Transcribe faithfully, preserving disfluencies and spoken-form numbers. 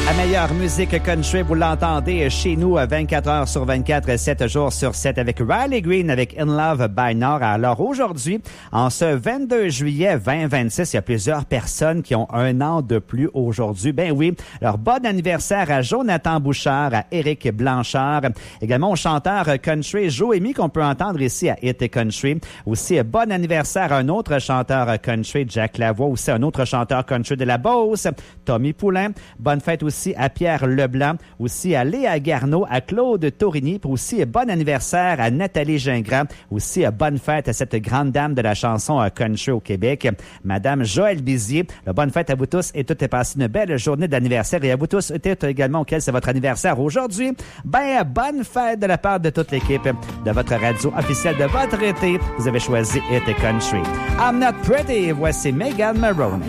La meilleure musique country, vous l'entendez chez nous vingt-quatre heures sur vingt-quatre, sept jours sur sept avec Riley Green, avec In Love by Nord. Alors aujourd'hui, en ce vingt-deux juillet vingt vingt-six, il y a plusieurs personnes qui ont un an de plus aujourd'hui. Ben oui, alors bon anniversaire à Jonathan Bouchard, à Éric Blanchard, également au chanteur country Joémy qu'on peut entendre ici à Hit Country. Aussi, bon anniversaire à un autre chanteur country, Jack Lavoie, aussi un autre chanteur country de la Beauce, Tommy Poulain. Bonne fête aussi aussi à Pierre Leblanc, aussi à Léa Garneau, à Claude Torigny, puis aussi bon anniversaire à Nathalie Gingras, aussi bonne fête à cette grande dame de la chanson country au Québec, Madame Joëlle Bizier. Bonne fête à vous tous et toutes et passez une belle journée d'anniversaire et à vous tous et également auquel c'est votre anniversaire aujourd'hui. Ben, bonne fête de la part de toute l'équipe de votre radio officielle de votre été. Vous avez choisi Hit Country. I'm Not Pretty. Voici Megan Maroney.